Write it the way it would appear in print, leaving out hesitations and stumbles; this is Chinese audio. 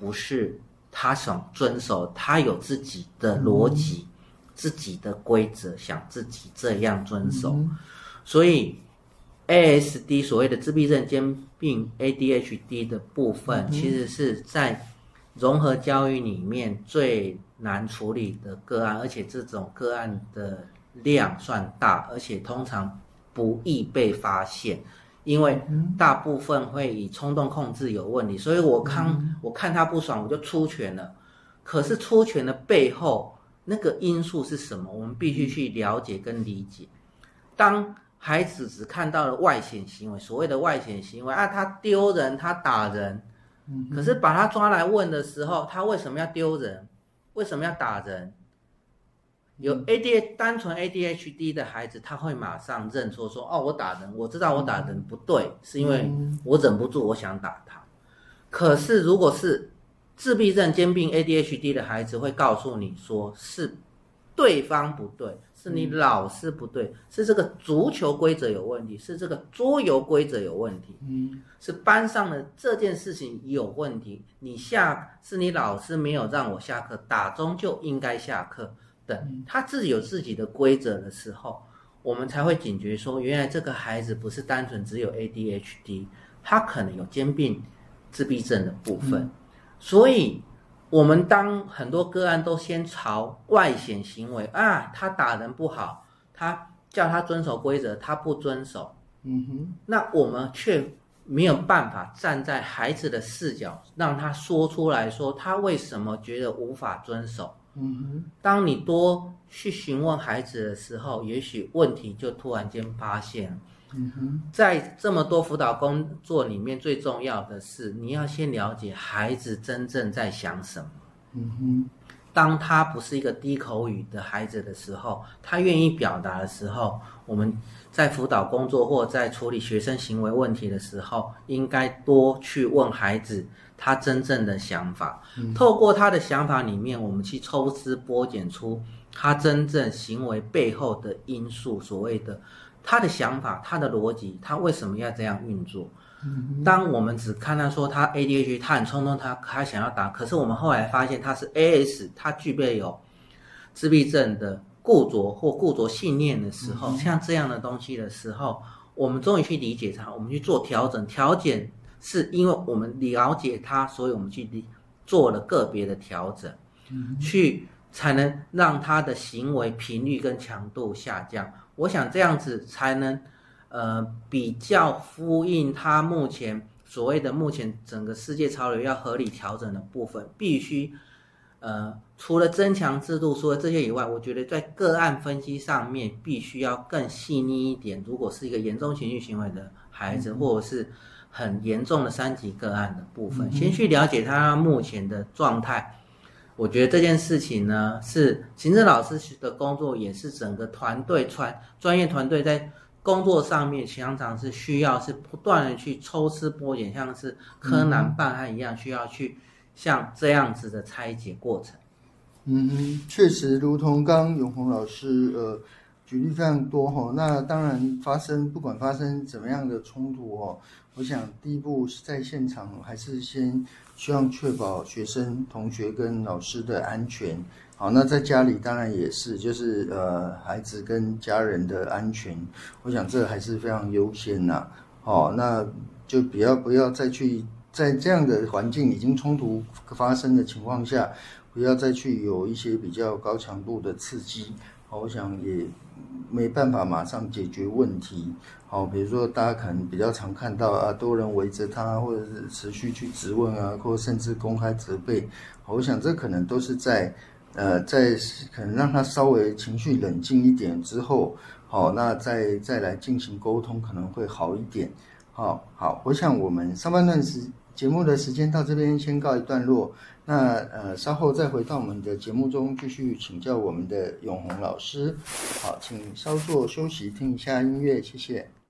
不是他想遵守，他有自己的逻辑、自己的规则，想自己这样遵守。所以 ASD 所谓的自闭症兼并 ADHD 的部分，其实是在融合教育里面最难处理的个案，而且这种个案的量算大，而且通常不易被发现，因为大部分会以冲动控制有问题，所以我看他不爽我就出拳了。可是出拳的背后那个因素是什么？我们必须去了解跟理解。当孩子只看到了外显行为，所谓的外显行为啊，他丢人，他打人，可是把他抓来问的时候，他为什么要丢人？为什么要打人？有单纯 ADHD 的孩子，他会马上认错说，哦，我打人，我知道我打人不对，是因为我忍不住，我想打他。可是如果是自闭症兼并 ADHD 的孩子，会告诉你说是对方不对，是你老师不对，是这个足球规则有问题，是这个桌游规则有问题，是班上的这件事情有问题，是你老师没有让我下课，打钟就应该下课等，他自己有自己的规则的时候，我们才会警觉说，原来这个孩子不是单纯只有 ADHD， 他可能有兼并自闭症的部分。所以我们当很多个案都先朝外显行为啊，他打人不好，他叫他遵守规则，他不遵守，那我们却没有办法站在孩子的视角，让他说出来说他为什么觉得无法遵守。当你多去询问孩子的时候，也许问题就突然间发现了。在这么多辅导工作里面，最重要的是你要先了解孩子真正在想什么。当他不是一个低口语的孩子的时候，他愿意表达的时候，我们在辅导工作或在处理学生行为问题的时候，应该多去问孩子他真正的想法。透过他的想法里面，我们去抽丝剥茧出他真正行为背后的因素，所谓的他的想法，他的逻辑，他为什么要这样运作。当我们只看他说他 ADHD， 他很冲动，他想要打，可是我们后来发现他是 AS， 他具备有自闭症的固着或固着信念的时候，像这样的东西的时候，我们终于去理解他，我们去做调整。调整是因为我们了解他，所以我们去做了个别的调整，才能让他的行为频率跟强度下降。我想这样子才能比较呼应他目前所谓的目前整个世界潮流要合理调整的部分，必须除了增强制度，除了这些以外，我觉得在个案分析上面必须要更细腻一点。如果是一个严重情绪行为的孩子，或者是很严重的3级个案的部分，先去了解他目前的状态。我觉得这件事情呢，是行政老师的工作，也是整个团队专业团队在工作上面常常是需要是不断的去抽丝剥茧，像是柯南办案一样，需要去像这样子的拆解过程。 确实，如同刚刚永宏老师举例非常多那当然不管发生怎么样的冲突我想第一步是在现场还是先希望确保学生、同学跟老师的安全。好，那在家里当然也是，就是孩子跟家人的安全，我想这还是非常优先呐。那就不要再去在这样的环境已经冲突发生的情况下，不要再去有一些比较高强度的刺激。我想也没办法马上解决问题。比如说大家可能比较常看到多人围着他，或者是持续去质问或甚至公开责备。我想这可能都是在可能让他稍微情绪冷静一点之后，那再来进行沟通可能会好一点。好，我想我们上半段节目的时间到这边先告一段落。那稍后再回到我们的节目中继续请教我们的永宏老师。好，请稍作休息，听一下音乐，谢谢。